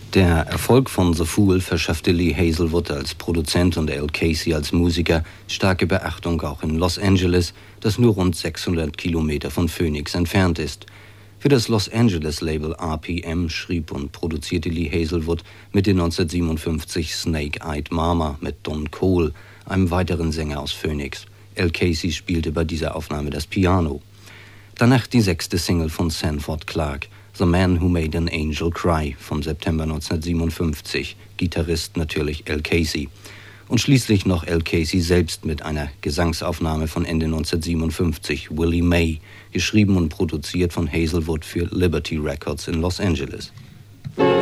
Der Erfolg von The Fool verschaffte Lee Hazlewood als Produzent und Al Casey als Musiker starke Beachtung auch in Los Angeles, das nur rund 600 Kilometer von Phoenix entfernt ist. Für das Los Angeles-Label RPM schrieb und produzierte Lee Hazlewood Mitte 1957 Snake-Eyed Mama mit Don Cole, einem weiteren Sänger aus Phoenix. Al Casey spielte bei dieser Aufnahme das Piano. Danach die 6. Single von Sanford Clarke, The Man Who Made an Angel Cry vom September 1957, Gitarrist natürlich Al Casey. Und schließlich noch Al Casey selbst mit einer Gesangsaufnahme von Ende 1957, Willie May, geschrieben und produziert von Hazlewood für Liberty Records in Los Angeles.